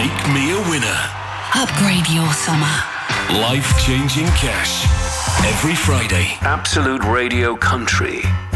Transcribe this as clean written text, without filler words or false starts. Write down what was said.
Make me a winner. Upgrade your summer. Life-changing cash. Every Friday. Absolute Radio Country